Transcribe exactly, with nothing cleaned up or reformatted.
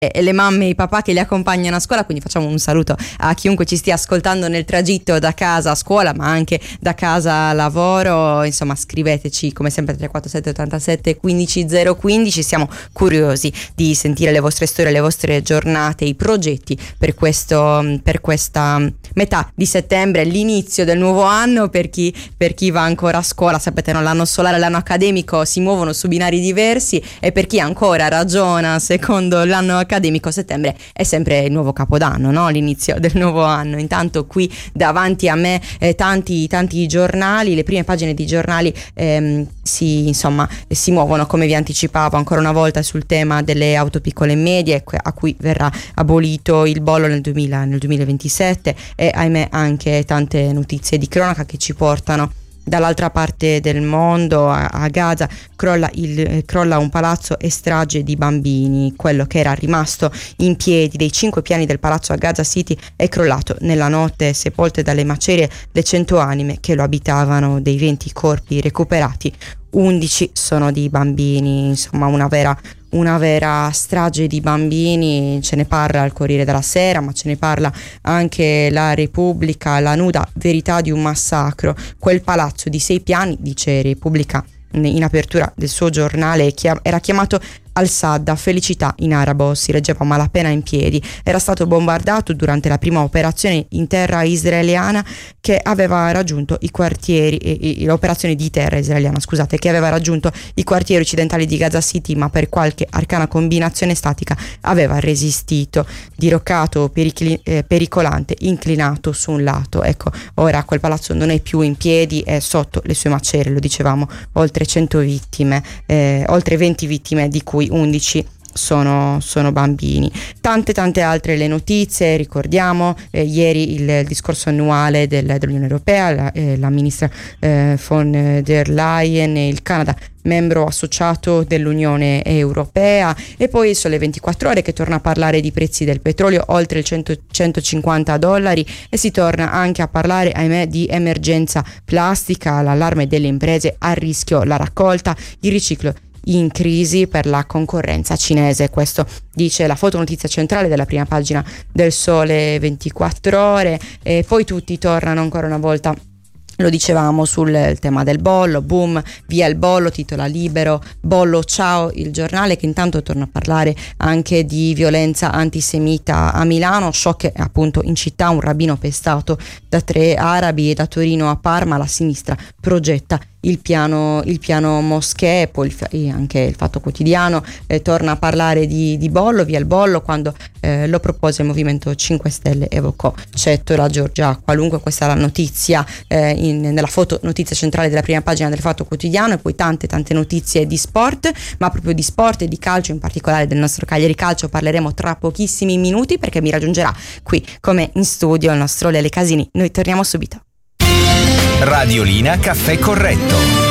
e le mamme e i papà che li accompagnano a scuola, quindi facciamo un saluto a chiunque ci stia ascoltando nel tragitto da casa a scuola, ma anche da casa a lavoro. Insomma, scriveteci come sempre tre quattro sette ottantasette quindici zero quindici, siamo curiosi di sentire le vostre storie, le vostre giornate, i progetti per questo, per questa metà di settembre, l'inizio del nuovo anno. Per chi, per chi va ancora a scuola, sapete, no, l'anno solare e l'anno accademico si muovono su binari diversi, e per chi ancora ragiona secondo l'anno accademico, accademico, settembre è sempre il nuovo capodanno, no? L'inizio del nuovo anno. Intanto qui davanti a me eh, tanti tanti giornali, le prime pagine di giornali ehm, si insomma si muovono, come vi anticipavo ancora una volta, sul tema delle auto piccole e medie, a cui verrà abolito il bollo nel, duemila, nel duemilaventisette, e ahimè anche tante notizie di cronaca che ci portano dall'altra parte del mondo. A, a Gaza crolla, il, eh, crolla un palazzo e strage di bambini. Quello che era rimasto in piedi dei cinque piani del palazzo a Gaza City è crollato nella notte, sepolte dalle macerie le cento anime che lo abitavano. Dei venti corpi recuperati, undici sono di bambini. Insomma, una vera una vera strage di bambini. Ce ne parla il Corriere della Sera, ma ce ne parla anche la Repubblica, la nuda verità di un massacro. Quel palazzo di sei piani, dice Repubblica in apertura del suo giornale, era chiamato Al-Sadda, felicità in arabo, si reggeva malapena in piedi. Era stato bombardato durante la prima operazione in terra israeliana che aveva raggiunto i quartieri, eh, l'operazione di terra israeliana, scusate, che aveva raggiunto i quartieri occidentali di Gaza City, ma per qualche arcana combinazione statica aveva resistito. Diroccato, pericli, eh, pericolante, inclinato su un lato. Ecco, ora quel palazzo non è più in piedi, è sotto le sue macerie, lo dicevamo, oltre cento vittime, eh, oltre venti vittime, di cui undici sono, sono bambini. Tante tante altre le notizie, ricordiamo eh, ieri il, il discorso annuale del, dell'Unione Europea, la, eh, la ministra eh, von der Leyen, il Canada membro associato dell'Unione Europea, e poi il Sole ventiquattro Ore che torna a parlare di prezzi del petrolio oltre il cento, centocinquanta dollari, e si torna anche a parlare, ahimè, di emergenza plastica, l'allarme delle imprese, a rischio la raccolta, il riciclo in crisi per la concorrenza cinese. Questo dice la fotonotizia centrale della prima pagina del Sole ventiquattro Ore. E poi tutti tornano ancora una volta, lo dicevamo, sul tema del bollo. Boom, via il bollo, titola Libero. Bollo ciao, il giornale, che intanto torna a parlare anche di violenza antisemita a Milano. Shock appunto in città, un rabbino pestato da tre arabi, e da Torino a Parma la sinistra progetta il piano, il piano moschee. Poi il, anche il Fatto Quotidiano eh, torna a parlare di, di bollo, via il bollo, quando eh, lo propose il Movimento cinque Stelle, evocò Cettola Giorgia. Qualunque, questa è la notizia eh, in, nella foto notizia centrale della prima pagina del Fatto Quotidiano. E poi tante tante notizie di sport, ma proprio di sport e di calcio, in particolare del nostro Cagliari Calcio parleremo tra pochissimi minuti, perché mi raggiungerà qui come in studio il nostro Lele Casini. Noi torniamo subito. Radiolina Caffè Corretto.